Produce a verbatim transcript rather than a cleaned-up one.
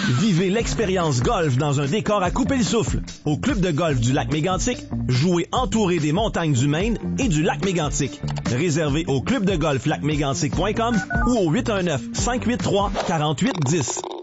Vivez l'expérience golf dans un décor à couper le souffle. Au Club de golf du Lac Mégantic, jouez entouré des montagnes du Maine et du Lac Mégantic. Réservez au club de golf lac mégantic point com ou au huit un neuf, cinq huit trois, quatre huit un zéro.